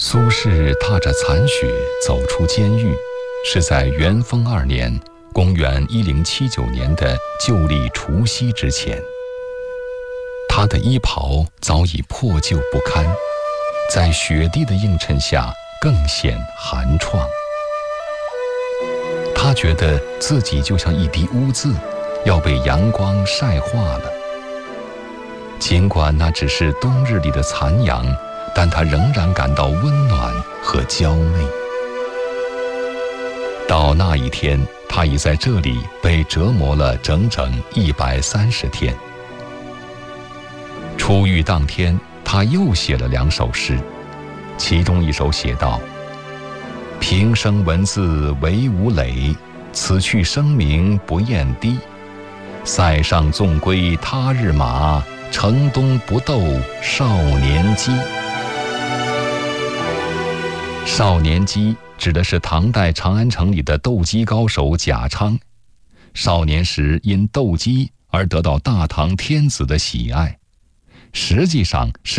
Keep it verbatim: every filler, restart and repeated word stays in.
苏轼踏着残雪走出监狱，是在元丰二年（公元一零七九年）的旧历除夕之前。他的衣袍早已破旧不堪，在雪地的映衬下更显寒怆。他觉得自己就像一滴污渍，要被阳光晒化了。尽管那只是冬日里的残阳，但他仍然感到温暖和娇媚。到那一天，他已在这里被折磨了整整一百三十天。出狱当天，他又写了两首诗，其中一首写道：平生文字唯吾累，此去声名不厌低。塞上纵归他日马，城东不斗少年鸡。少年鸡指的是唐代长安城里的斗鸡高手贾昌，少年时因斗鸡而得到大唐天子的喜爱，实际上是